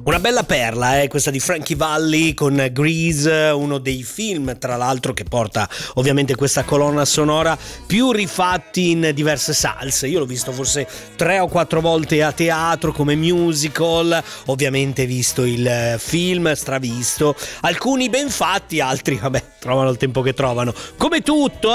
Una bella perla, questa di Frankie Valli con Grease, uno dei film tra l'altro che porta ovviamente questa colonna sonora più rifatti in diverse salse. Io l'ho visto forse 3 o 4 volte a teatro come musical, ovviamente visto il film, stravisto, alcuni ben fatti, altri vabbè trovano il tempo che trovano, come tutto.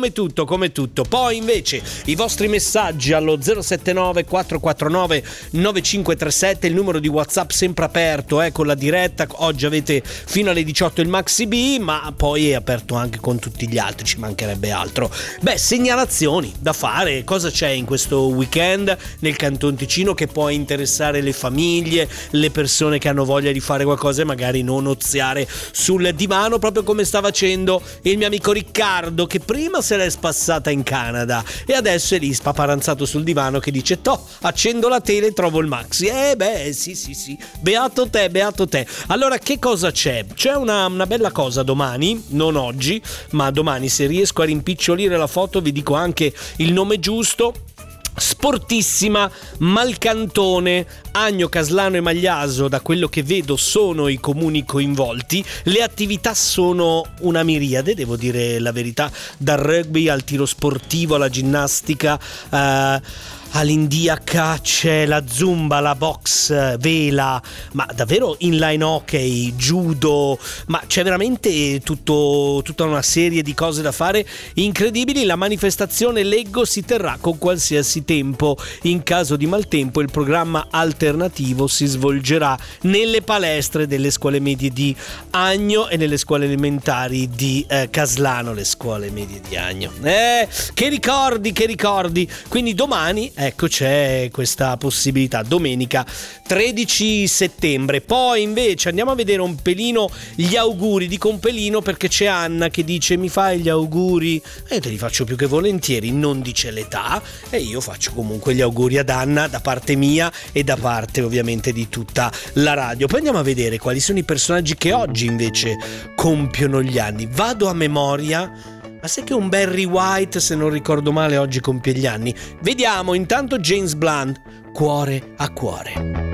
Poi invece i vostri messaggi allo 079 449 9537, il numero di WhatsApp sempre aperto con la diretta. Oggi avete fino alle 18 il Maxi B, ma poi è aperto anche con tutti gli altri, ci mancherebbe altro. Segnalazioni da fare, cosa c'è in questo weekend nel Canton Ticino che può interessare le famiglie, le persone che hanno voglia di fare qualcosa e magari non oziare sul divano, proprio come sta facendo il mio amico Riccardo, che prima se l'è spassata in Canada e adesso è lì spaparanzato sul divano che dice: accendo la tele e trovo il Maxi. Sì, beato te. Allora, che cosa c'è? C'è una bella cosa domani, non oggi, ma domani, se riesco a rimpicciolire la foto vi dico anche il nome giusto. Sportissima, Malcantone, Agno, Caslano e Magliaso, da quello che vedo sono i comuni coinvolti. Le attività sono una miriade, devo dire la verità, dal rugby al tiro sportivo alla ginnastica, all'indiaca, c'è la zumba, la box, vela, ma davvero inline hockey, judo, ma c'è veramente tutta una serie di cose da fare incredibili. La manifestazione, leggo, si terrà con qualsiasi tempo. In caso di maltempo il programma alternativo si svolgerà nelle palestre delle scuole medie di Agno e nelle scuole elementari di Caslano, le scuole medie di Agno. Che ricordi. Quindi domani, ecco, c'è questa possibilità, domenica 13 settembre. Poi invece andiamo a vedere un pelino gli auguri, dico un pelino perché c'è Anna che dice: mi fai gli auguri? E io te li faccio più che volentieri, non dice l'età, e io faccio comunque gli auguri ad Anna da parte mia e da parte ovviamente di tutta la radio. Poi andiamo a vedere quali sono i personaggi che oggi invece compiono gli anni. Vado a memoria. Ma sai che un Barry White, se non ricordo male, oggi compie gli anni? Vediamo, intanto James Blunt, Cuore a cuore.